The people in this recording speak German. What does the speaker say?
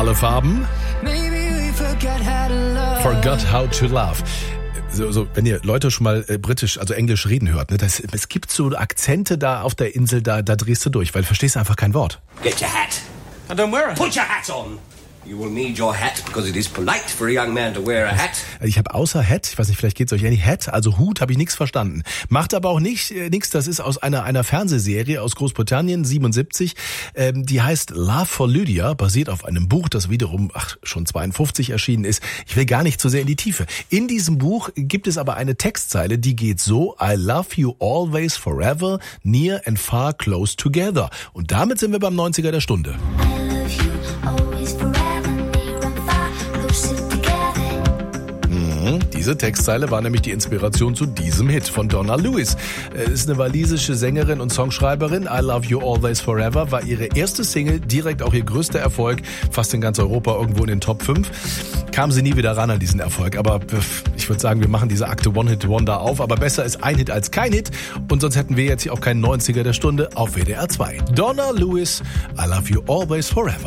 Alle Farben. Forgot how to love. So, wenn ihr Leute schon mal britisch, also Englisch reden hört, ne, es gibt so Akzente da auf der Insel, da drehst du durch, weil du verstehst einfach kein Wort. Get your hat. I don't wear it. Put your hat on. You will need your hat because it is polite for a young man to wear a hat. Ich habe außer Hat, ich weiß nicht, vielleicht geht's euch ähnlich, Hat, also Hut, habe ich nichts verstanden. Macht aber auch nichts, das ist aus einer Fernsehserie aus Großbritannien, 77, die heißt Love for Lydia, basiert auf einem Buch, das wiederum, schon 52 erschienen ist. Ich will gar nicht zu sehr in die Tiefe. In diesem Buch gibt es aber eine Textzeile, die geht so: I love you always, forever, near and far, close together. Und damit sind wir beim 90er der Stunde. Diese Textzeile war nämlich die Inspiration zu diesem Hit von Donna Lewis. Ist eine walisische Sängerin und Songschreiberin. I Love You Always Forever war ihre erste Single, direkt auch ihr größter Erfolg, fast in ganz Europa irgendwo in den Top 5. Kam sie nie wieder ran an diesen Erfolg, aber ich würde sagen, wir machen diese Akte One-Hit-Wonder auf, aber besser ist ein Hit als kein Hit und sonst hätten wir jetzt hier auch keinen 90er der Stunde auf WDR 2. Donna Lewis, I Love You Always Forever.